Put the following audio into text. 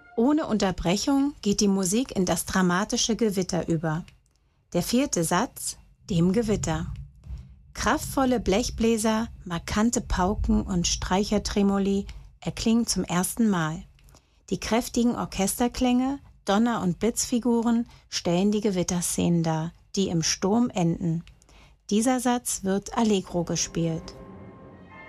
Ohne Unterbrechung geht die Musik in das dramatische Gewitter über. Der 4. Satz, dem Gewitter. Kraftvolle Blechbläser, markante Pauken und Streichertremoli erklingen zum ersten Mal. Die kräftigen Orchesterklänge, Donner- und Blitzfiguren stellen die Gewitterszenen dar, die im Sturm enden. Dieser Satz wird Allegro gespielt.